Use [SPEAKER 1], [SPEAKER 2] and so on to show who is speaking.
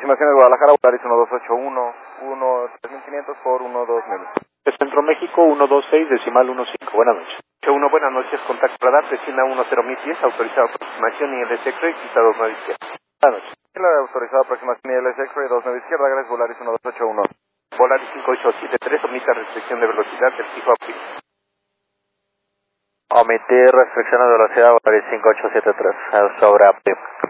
[SPEAKER 1] Aproximaciones Guadalajara, Volaris 1281, 3500 por 129.
[SPEAKER 2] Centro México 126, decimal 15. Buenas noches.
[SPEAKER 1] 81, buenas noches, contacto radar, Cessna 10010, autorizado aproximación y ILS X-Ray, pista 29 izquierda.
[SPEAKER 2] Buenas noches.
[SPEAKER 1] La autorizada aproximación y ILS X-Ray 29 izquierda, gracias, Volaris 1281. Volaris 5873, omita restricción de velocidad del fijo a fijo.
[SPEAKER 2] Omitir restricción de velocidad, Volaris 5873, sobre API.